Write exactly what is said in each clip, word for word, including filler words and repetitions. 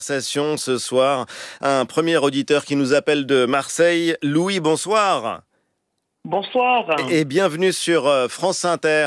Conversation ce soir, un premier auditeur qui nous appelle de Marseille. Louis, bonsoir. Bonsoir. Et bienvenue sur euh, France Inter.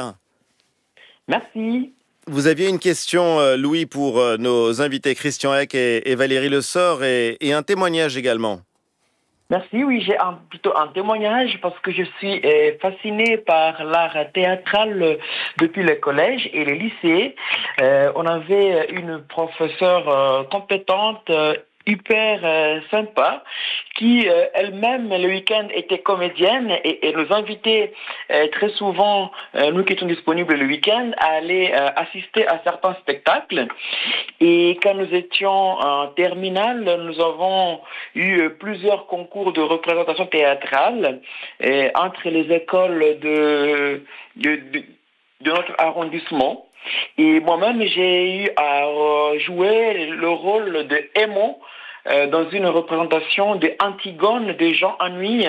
Merci. Vous aviez une question, euh, Louis, pour euh, nos invités Christian Eck et, et Valérie Lessort, et, et un témoignage également. Merci, oui, j'ai un, plutôt un témoignage parce que je suis euh, fascinée par l'art théâtral euh, depuis le collège et les lycées. Euh, on avait une professeure euh, compétente, euh, hyper euh, sympa, qui euh, elle-même le week-end était comédienne et, et nous invitait euh, très souvent, euh, nous qui étions disponibles le week-end, à aller euh, assister à certains spectacles. Et quand nous étions en terminale, nous avons eu plusieurs concours de représentation théâtrale euh, entre les écoles de, de, de, de notre arrondissement. Et moi-même, j'ai eu à jouer le rôle de Aimon euh, dans une représentation de Antigone de Jean Anouilh.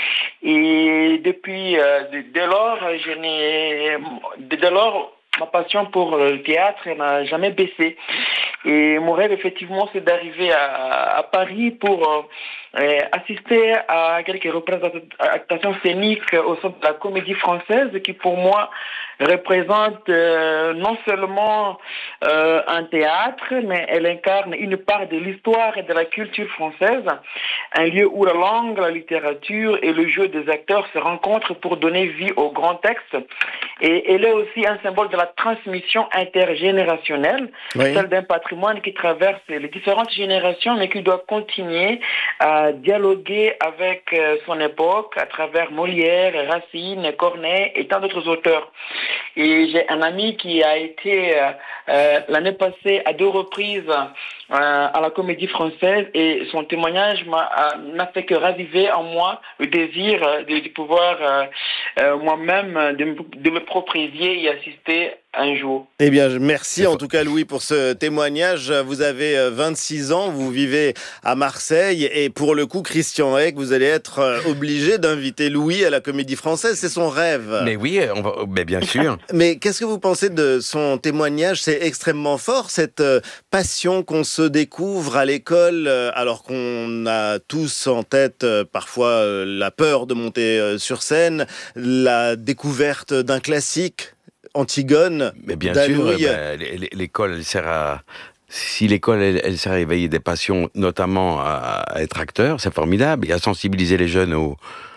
Et depuis, euh, dès lors, je n'ai, dès lors, ma passion pour le théâtre n'a jamais baissé. Et mon rêve, effectivement, c'est d'arriver à, à Paris pour euh, assister à quelques représentations scéniques au sein de la Comédie Française, qui pour moi représente euh, non seulement euh, un théâtre, mais elle incarne une part de l'histoire et de la culture française, un lieu où la langue, la littérature et le jeu des acteurs se rencontrent pour donner vie au grand texte. Et elle est aussi un symbole de la transmission intergénérationnelle, oui. Celle d'un patrimoine qui traverse les différentes générations, mais qui doit continuer à dialoguer avec son époque à travers Molière, Racine, Corneille et tant d'autres auteurs. Et j'ai un ami qui a été euh, l'année passée à deux reprises euh, à la Comédie Française, et son témoignage m'a, n'a fait que raviver en moi le désir de, de pouvoir euh, euh, moi-même de, de me propriéter et assister un jour. Eh bien, merci en tout cas, Louis, pour ce témoignage. Vous avez vingt-six ans, vous vivez à Marseille, et pour le coup, Christian Eck, vous allez être obligé d'inviter Louis à la Comédie Française. C'est son rêve. Mais oui, on va, mais bien sûr. Mais qu'est-ce que vous pensez de son témoignage? C'est extrêmement fort, cette passion qu'on se découvre à l'école, alors qu'on a tous en tête parfois la peur de monter sur scène, la découverte d'un classique. Antigone, mais bien sûr, bah, l'école, elle sert à... Si l'école, elle, elle sert à éveiller des passions, notamment à, à être acteur, c'est formidable. Et à sensibiliser les jeunes au,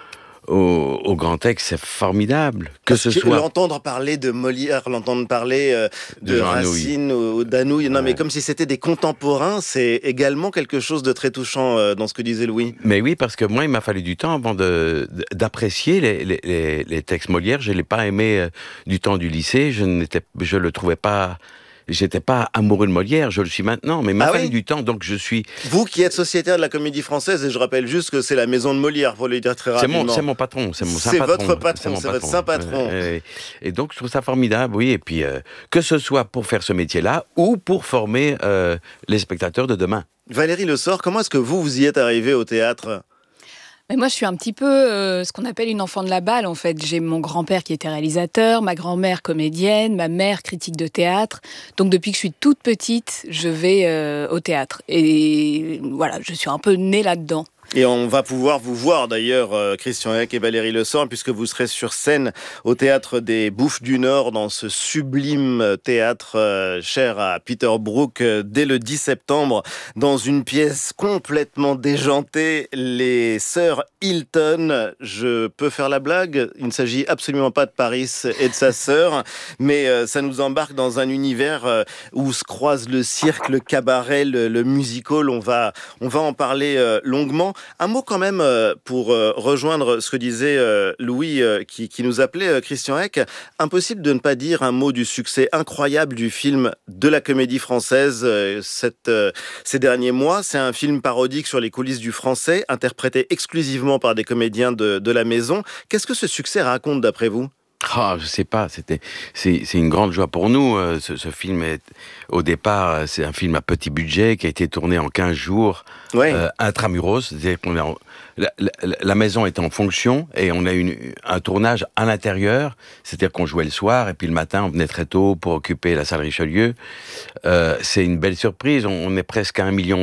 au, au grand texte, c'est formidable. Que Parce ce que soit... L'entendre parler de Molière, l'entendre parler euh, de, de Racine ou d'Anouilh, non, ouais. Mais comme si c'était des contemporains, c'est également quelque chose de très touchant euh, dans ce que disait Louis. Mais oui, parce que moi, il m'a fallu du temps avant de, de, d'apprécier les, les, les textes Molière. Je ne l'ai pas aimé euh, du temps du lycée. Je n'étais, je le trouvais pas... J'étais pas amoureux de Molière, je le suis maintenant, mais il m'a ah fallu oui du temps, donc je suis... Vous qui êtes sociétaire de la Comédie Française, et je rappelle juste que c'est la maison de Molière, pour le dire très rapidement. C'est mon, c'est mon patron, c'est mon saint c'est patron. Votre patron, c'est, mon c'est patron. Votre saint patron. Et, et donc je trouve ça formidable, oui, et puis euh, que ce soit pour faire ce métier-là, ou pour former euh, les spectateurs de demain. Valérie Lessort, comment est-ce que vous, vous y êtes arrivée au théâtre ? Mais moi, je suis un petit peu euh, ce qu'on appelle une enfant de la balle, en fait. J'ai mon grand-père qui était réalisateur, ma grand-mère comédienne, ma mère critique de théâtre. Donc, depuis que je suis toute petite, je vais euh, au théâtre. Et voilà, je suis un peu née là-dedans. Et on va pouvoir vous voir d'ailleurs, euh, Christian Eck et Valérie Lessort, puisque vous serez sur scène au Théâtre des Bouffes du Nord, dans ce sublime théâtre euh, cher à Peter Brook, euh, dès le dix septembre, dans une pièce complètement déjantée, les Sœurs Hilton. Je peux faire la blague, il ne s'agit absolument pas de Paris et de sa sœur, mais euh, ça nous embarque dans un univers euh, où se croisent le cirque, le cabaret, le, le musical. On va, on va en parler euh, longuement. Un mot quand même euh, pour euh, rejoindre ce que disait euh, Louis euh, qui, qui nous appelait euh, Christian Eck. Impossible de ne pas dire un mot du succès incroyable du film de la Comédie Française euh, cette, euh, ces derniers mois. C'est un film parodique sur les coulisses du français, interprété exclusivement par des comédiens de, de la maison. Qu'est-ce que ce succès raconte d'après vous ? Ah, je sais pas, c'était, c'est, c'est une grande joie pour nous. Euh, ce, ce film est, au départ, c'est un film à petit budget qui a été tourné en quinze jours, ouais. euh, intramuros. C'est-à-dire qu'on a, la, la, la maison est en fonction et on a une, un tournage à l'intérieur. C'est-à-dire qu'on jouait le soir et puis le matin, on venait très tôt pour occuper la salle Richelieu. Euh, c'est une belle surprise. On, on est presque à un million